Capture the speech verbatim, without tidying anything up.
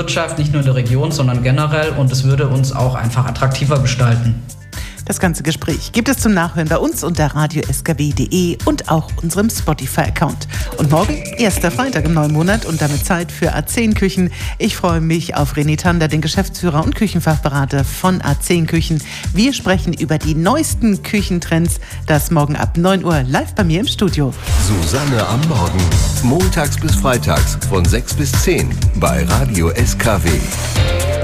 Wirtschaft, nicht nur in der Region, sondern generell, und es würde uns auch einfach attraktiver gestalten. Das ganze Gespräch gibt es zum Nachhören bei uns unter radio s k w punkt d e und auch unserem Spotify-Account. Und morgen, erster Freitag im neuen Monat und damit Zeit für A zehn Küchen. Ich freue mich auf René Tander, den Geschäftsführer und Küchenfachberater von A zehn Küchen. Wir sprechen über die neuesten Küchentrends. Das morgen ab neun Uhr live bei mir im Studio. Susanne am Morgen. Montags bis freitags von sechs bis zehn bei Radio S K W.